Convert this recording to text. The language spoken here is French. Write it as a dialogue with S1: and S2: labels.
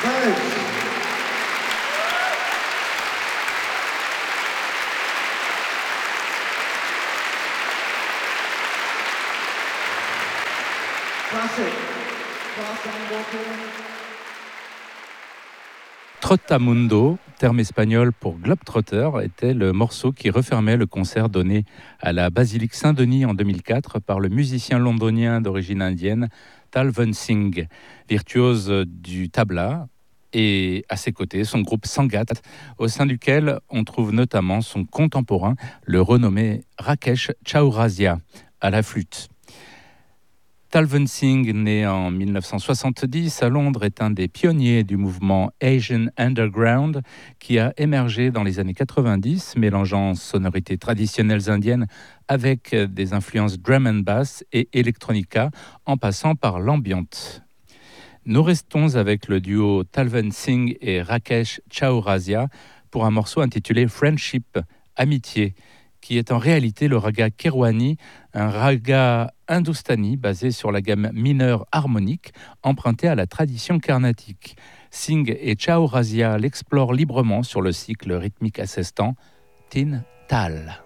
S1: Trotamundo, terme espagnol pour globetrotter, était le morceau qui refermait le concert donné à la basilique Saint-Denis en 2004 par le musicien londonien d'origine indienne Talvin Singh, virtuose du tabla, et à ses côtés son groupe Sangat, au sein duquel on trouve notamment son contemporain, le renommé Rakesh Chaurasia, à la flûte. Talvin Singh, né en 1970 à Londres, est un des pionniers du mouvement Asian Underground qui a émergé dans les années 90, mélangeant sonorités traditionnelles indiennes avec des influences drum and bass et electronica, en passant par l'ambiante. Nous restons avec le duo Talvin Singh et Rakesh Chaurasia pour un morceau intitulé Friendship, Amitié, qui est en réalité le raga Kirwani, un raga hindustani basé sur la gamme mineure harmonique empruntée à la tradition carnatique. Singh et Chaurasia l'explorent librement sur le cycle rythmique assistant Tin Tal.